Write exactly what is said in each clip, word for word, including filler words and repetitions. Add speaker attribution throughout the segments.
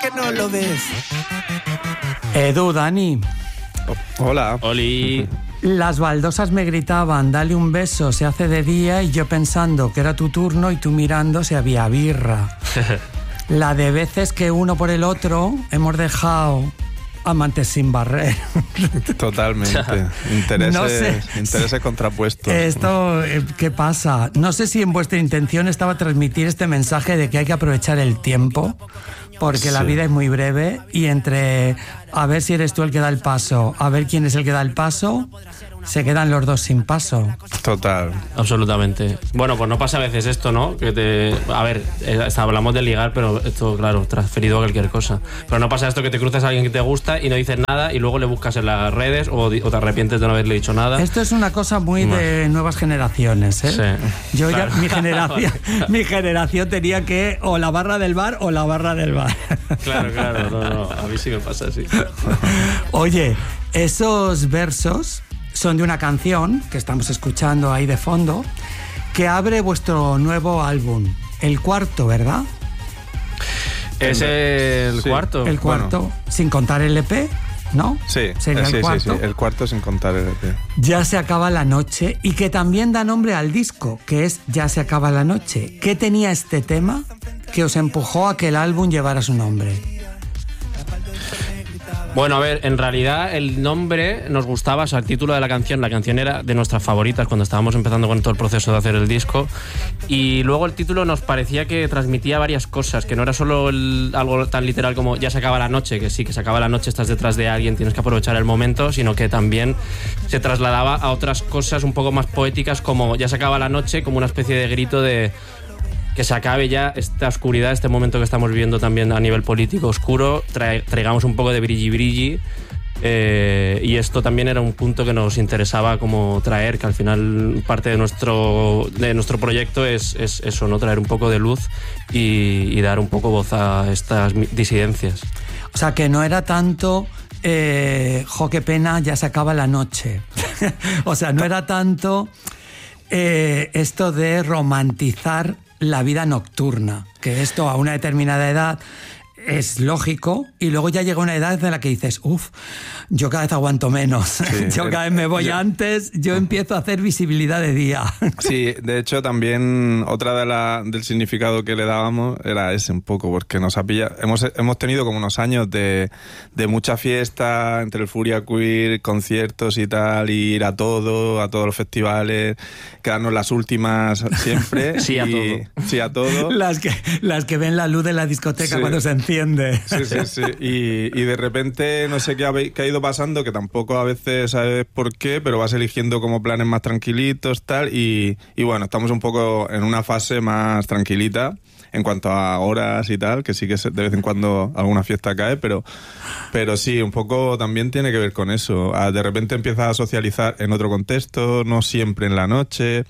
Speaker 1: que no lo ves. Edu, Dani.
Speaker 2: Oh, hola.
Speaker 3: Oli.
Speaker 1: Las baldosas me gritaban, dale un beso, se hace de día, y yo pensando que era tu turno y tú mirando si había birra. La de veces que uno por el otro hemos dejado amantes sin barrer.
Speaker 2: Totalmente. Intereses,
Speaker 1: No sé.
Speaker 2: intereses contrapuestos.
Speaker 1: Esto, ¿qué pasa? No sé si en vuestra intención estaba transmitir este mensaje de que hay que aprovechar el tiempo, porque sí. La vida es muy breve, y entre a ver si eres tú el que da el paso, a ver quién es el que da el paso, se quedan los dos sin paso.
Speaker 2: Total.
Speaker 3: Absolutamente. Bueno, pues no pasa a veces esto, ¿no? Que te... A ver, eh, hablamos de ligar, pero esto, claro, transferido a cualquier cosa. Pero no pasa esto que te cruzas a alguien que te gusta y no dices nada y luego le buscas en las redes o, o te arrepientes de no haberle dicho nada.
Speaker 1: Esto es una cosa muy no. de nuevas generaciones, ¿eh?
Speaker 3: Sí.
Speaker 1: Yo
Speaker 3: claro.
Speaker 1: ya, mi generación, mi generación tenía que o la barra del bar o la barra del bar.
Speaker 3: Claro, claro. No, no, a mí sí me pasa así.
Speaker 1: Oye, esos versos son de una canción que estamos escuchando ahí de fondo, que abre vuestro nuevo álbum, el cuarto, ¿verdad?
Speaker 3: Es el
Speaker 2: sí.
Speaker 3: cuarto.
Speaker 1: El cuarto, bueno. Sin contar el E P, ¿no?
Speaker 2: Sí,
Speaker 1: sería
Speaker 2: sí,
Speaker 1: el cuarto.
Speaker 2: Sí, sí, el cuarto sin contar el E P.
Speaker 1: Ya se acaba la noche, y que también da nombre al disco, que es Ya se acaba la noche. ¿Qué tenía este tema que os empujó a que el álbum llevara su nombre?
Speaker 3: Bueno, a ver, en realidad el nombre nos gustaba, o sea, el título de la canción, la canción era de nuestras favoritas cuando estábamos empezando con todo el proceso de hacer el disco, y luego el título nos parecía que transmitía varias cosas, que no era solo el, algo tan literal como ya se acaba la noche, que sí, que se acaba la noche, estás detrás de alguien, tienes que aprovechar el momento, sino que también se trasladaba a otras cosas un poco más poéticas, como ya se acaba la noche, como una especie de grito de que se acabe ya esta oscuridad, este momento que estamos viviendo también a nivel político oscuro, tra- traigamos un poco de brilli brilli, eh, y esto también era un punto que nos interesaba como traer, que al final parte de nuestro, de nuestro proyecto es, es eso, ¿no? Traer un poco de luz y, y dar un poco voz a estas disidencias.
Speaker 1: O sea, que no era tanto... Eh, jo, qué pena, ya se acaba la noche. O sea, no era tanto eh, esto de romantizar la vida nocturna, que esto a una determinada edad es lógico, y luego ya llega una edad en la que dices, uff, yo cada vez aguanto menos, sí, yo cada vez me voy yo, antes, yo empiezo a hacer visibilidad de día.
Speaker 2: Sí, de hecho también otra de la, del significado que le dábamos era ese un poco, porque nos ha pillado, hemos, hemos tenido como unos años de, de mucha fiesta, entre el Furia Queer, conciertos y tal, y ir a todo, a todos los festivales, quedarnos las últimas siempre.
Speaker 3: Sí, a
Speaker 2: y,
Speaker 3: todo.
Speaker 2: Sí, a todo.
Speaker 1: Las que, las que ven la luz de la discoteca, sí. Cuando se enciende.
Speaker 2: Sí, sí, sí. Y, y de repente no sé qué ha, qué ha ido pasando, que tampoco a veces sabes por qué, pero vas eligiendo como planes más tranquilitos, tal, y, y bueno, estamos un poco en una fase más tranquilita en cuanto a horas y tal, que sí que de vez en cuando alguna fiesta cae, pero, pero sí, un poco también tiene que ver con eso. De repente empiezas a socializar en otro contexto, no siempre en la noche,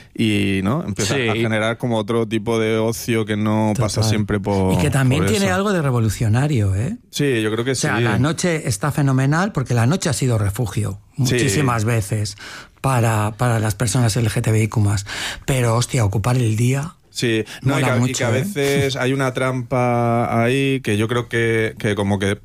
Speaker 2: y no empiezas sí. a generar como otro tipo de ocio que no Total. Pasa siempre por...
Speaker 1: Y que también tiene
Speaker 2: eso.
Speaker 1: Algo de revolucionario, ¿eh?
Speaker 2: Sí, yo creo que
Speaker 1: o sea,
Speaker 2: sí.
Speaker 1: La noche está fenomenal, porque la noche ha sido refugio muchísimas sí. veces para, para las personas L G T B I Q más, pero hostia, ocupar el día...
Speaker 2: Sí, no, y que, mucho, y que a veces ¿eh? Hay una trampa ahí que yo creo que, que como que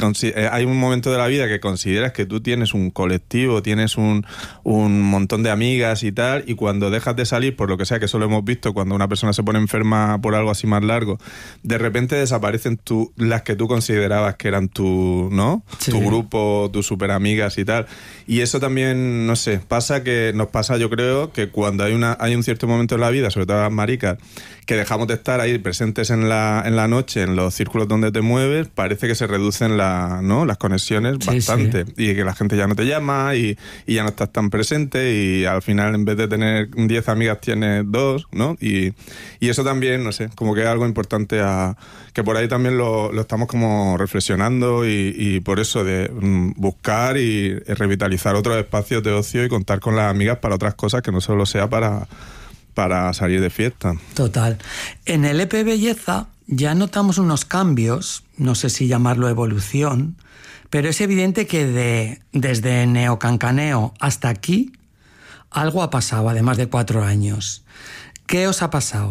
Speaker 2: hay un momento de la vida que consideras que tú tienes un colectivo, tienes un, un montón de amigas y tal, y cuando dejas de salir, por lo que sea, que eso lo hemos visto cuando una persona se pone enferma por algo así más largo, de repente desaparecen tu, las que tú considerabas que eran tu, ¿no? Sí. Tu grupo, tus super amigas y tal. Y eso también, no sé, pasa que nos pasa, yo creo, que cuando hay una hay un cierto momento en la vida, sobre todo las maricas, que dejamos de estar ahí presentes en la, en la noche, en los círculos donde te mueves, parece que se reducen la, ¿no? las conexiones sí, bastante. Sí. Y que la gente ya no te llama y, y ya no estás tan presente, y al final en vez de tener diez amigas tienes dos, ¿no? Y, y eso también, no sé, como que es algo importante a, que por ahí también lo, lo estamos como reflexionando, y, y por eso de mm, buscar y revitalizar otros espacios de ocio y contar con las amigas para otras cosas que no solo sea para... para salir de fiesta.
Speaker 1: Total. En el E P Belleza ya notamos unos cambios, no sé si llamarlo evolución, pero es evidente que de, desde Neocancaneo hasta aquí algo ha pasado, además de cuatro años. ¿Qué os ha pasado?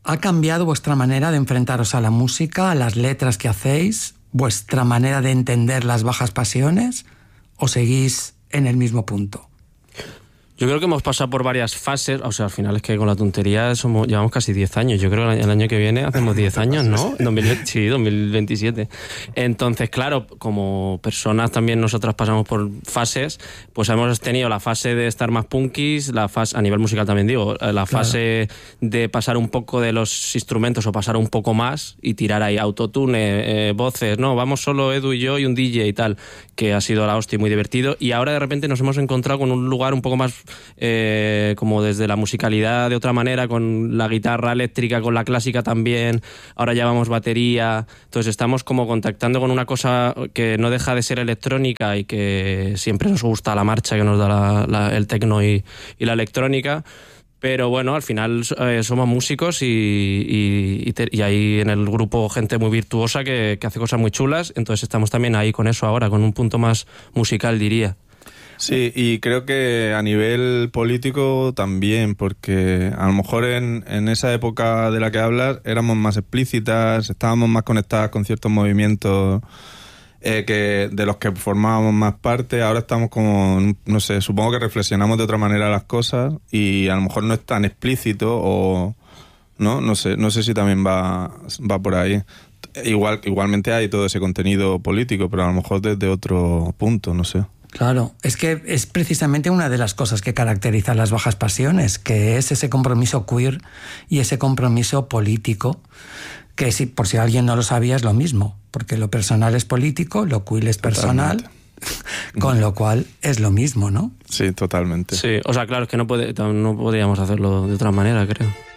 Speaker 1: ¿ha cambiado vuestra manera de enfrentaros a la música, a las letras que hacéis, vuestra manera de entender las bajas pasiones, o seguís en el mismo punto?
Speaker 3: Yo creo que hemos pasado por varias fases, o sea, al final es que con la tontería somos, llevamos casi diez años, yo creo que el año que viene hacemos diez años, ¿no? dos mil veinte, sí, dos mil veintisiete. Entonces, claro, como personas también nosotras pasamos por fases, pues hemos tenido la fase de estar más punkis, la fase, a nivel musical también digo, la fase claro. de pasar un poco de los instrumentos o pasar un poco más y tirar ahí autotune, eh, voces, no, vamos solo Edu y yo y un D J y tal, que ha sido la hostia, muy divertido, y ahora de repente nos hemos encontrado con un lugar un poco más Eh, como desde la musicalidad de otra manera, con la guitarra eléctrica, con la clásica también, ahora llevamos batería, entonces estamos como contactando con una cosa que no deja de ser electrónica y que siempre nos gusta la marcha que nos da la, la, el techno y, y la electrónica. Pero bueno, al final eh, somos músicos y, y, y, te, y hay en el grupo gente muy virtuosa que, que hace cosas muy chulas, entonces estamos también ahí con eso ahora, con un punto más musical, diría.
Speaker 2: Sí, y creo que a nivel político también, porque a lo mejor en, en esa época de la que hablas éramos más explícitas, estábamos más conectadas con ciertos movimientos eh, que de los que formábamos más parte. Ahora estamos como, no sé, supongo que reflexionamos de otra manera las cosas y a lo mejor no es tan explícito o no, no sé, no sé si también va, va por ahí. Igual, igualmente hay todo ese contenido político, pero a lo mejor desde otro punto, no sé.
Speaker 1: Claro, es que es precisamente una de las cosas que caracteriza las bajas pasiones, que es ese compromiso queer y ese compromiso político, que si, por si alguien no lo sabía, es lo mismo, porque lo personal es político, lo queer es personal, totalmente. Con lo cual es lo mismo, ¿no?
Speaker 2: Sí, totalmente.
Speaker 3: Sí, o sea, claro, es que no, puede, no podríamos hacerlo de otra manera, creo.